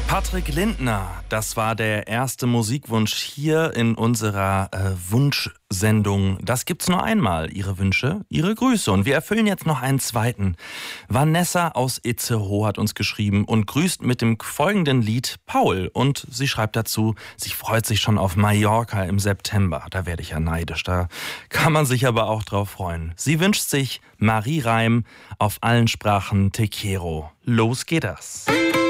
Patrick Lindner, das war der erste Musikwunsch hier in unserer Wunschsendung. Das gibt's nur einmal, Ihre Wünsche, Ihre Grüße. Und wir erfüllen jetzt noch einen zweiten. Vanessa aus Itzehoe hat uns geschrieben und grüßt mit dem folgenden Lied Paul. Und sie schreibt dazu, sie freut sich schon auf Mallorca im September. Da werde ich ja neidisch, da kann man sich aber auch drauf freuen. Sie wünscht sich Marie Reim auf allen Sprachen Te Quiero. Los geht das.